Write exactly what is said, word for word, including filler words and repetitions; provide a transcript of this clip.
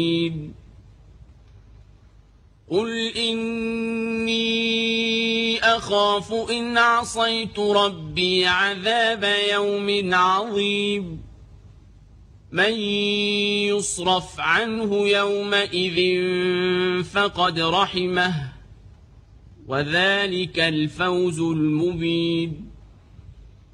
قل إني أخاف إن عصيت ربي عذاب يوم عظيم من يصرف عنه يومئذ فقد رحمه وذلك الفوز المبين